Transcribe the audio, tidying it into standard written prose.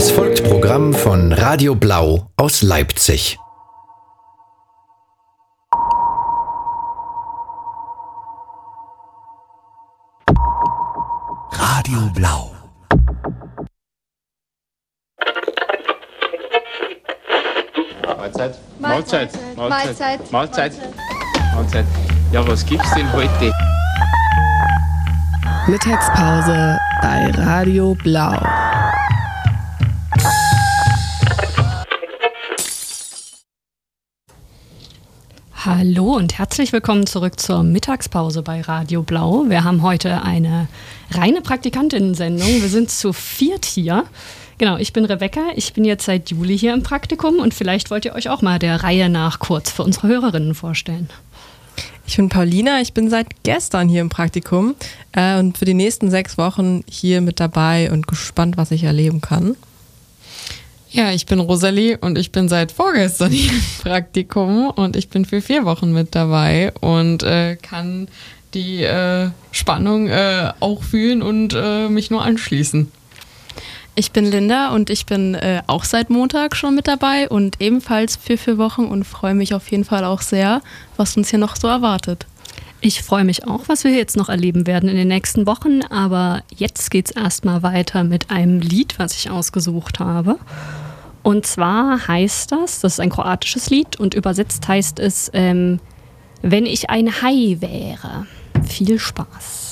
Es folgt Programm von Radio Blau aus Leipzig. Radio Blau. Mahlzeit. Ja, was gibt's denn heute? Mittagspause bei Radio Blau. Hallo und herzlich willkommen zurück zur Mittagspause bei Radio Blau. Wir haben heute eine reine Praktikantinnen-Sendung. Wir sind zu viert hier. Genau, ich bin Rebecca, ich bin jetzt seit Juli hier im Praktikum und vielleicht wollt ihr euch auch mal der Reihe nach kurz für unsere Hörerinnen vorstellen. Ich bin Paulina, ich bin seit gestern hier im Praktikum und für die nächsten 6 Wochen hier mit dabei und gespannt, was ich erleben kann. Ja, ich bin Rosalie und ich bin seit vorgestern hier im Praktikum und ich bin für 4 Wochen mit dabei und kann die Spannung auch fühlen und mich nur anschließen. Ich bin Linda und ich bin auch seit Montag schon mit dabei und ebenfalls für 4 Wochen und freue mich auf jeden Fall auch sehr, was uns hier noch so erwartet. Ich freue mich auch, was wir jetzt noch erleben werden in den nächsten Wochen, aber jetzt geht's erstmal weiter mit einem Lied, was ich ausgesucht habe. Und zwar heißt das ist ein kroatisches Lied und übersetzt heißt es, wenn ich ein Hai wäre. Viel Spaß.